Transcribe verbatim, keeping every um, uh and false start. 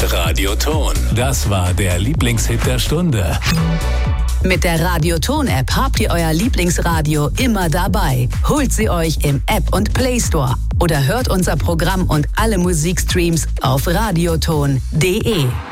Radioton. Das war der Lieblingshit der Stunde. Mit der Radioton-App habt ihr euer Lieblingsradio immer dabei. Holt sie euch im App und Play Store oder hört unser Programm und alle Musikstreams auf radioton punkt de.